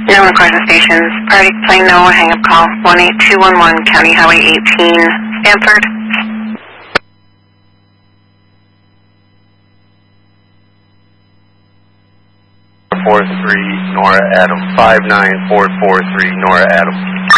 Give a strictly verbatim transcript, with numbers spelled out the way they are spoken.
No request stations. Priority plane, no hang up call. one eight two one one, County Highway eighteen, Stanford. four three Nora Adam, five nine four four three Nora Adam.